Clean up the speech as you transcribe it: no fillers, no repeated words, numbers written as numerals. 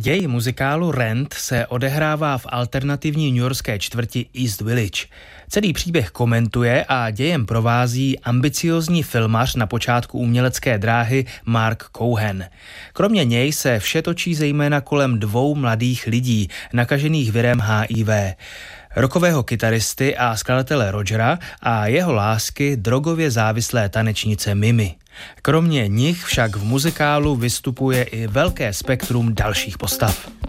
Děj muzikálu Rent se odehrává v alternativní newyorské čtvrti East Village. Celý příběh komentuje a dějem provází ambiciózní filmař na počátku umělecké dráhy Mark Cohen. Kromě něj se vše točí zejména kolem dvou mladých lidí, nakažených virem HIV. Rockového kytaristy a skladatele Rogera a jeho lásky drogově závislé tanečnice Mimi. Kromě nich však v muzikálu vystupuje i velké spektrum dalších postav.